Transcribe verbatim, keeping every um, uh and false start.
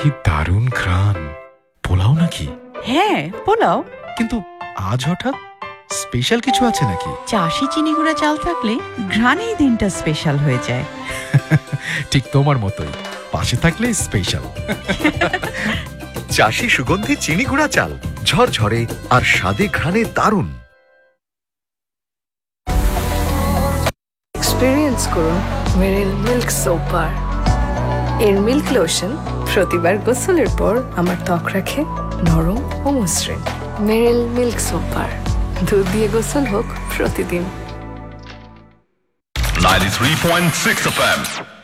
কি দারুণ ঘ্রাণ! পোলাও নাকি? হ্যাঁ, পোলাও। কিন্তু আজ হঠাৎ স্পেশাল কিছু আছে নাকি? চাষি চিনি গুঁড়া চাল থাকলে ঘ্রাণেই দিনটা স্পেশাল হয়ে যায়। ঠিক তোমার মতোই, পাশে থাকলে স্পেশাল। চাষি সুগন্ধি চিনি গুঁড়া চাল, ঝরঝরে আর স্বাদে ঘ্রাণে দারুণ। এক্সপেরিয়েন্স করুন মেরিল মিল্ক সোপ বার। এর মিল্ক লোশন প্রতিবার গোসলের পর আমার ত্বক রাখে নরম ও মসৃণ। মেরিল মিল্ক সোপ বার, দুধ দিয়ে গোসল হোক প্রতিদিন। ninety-three point six F M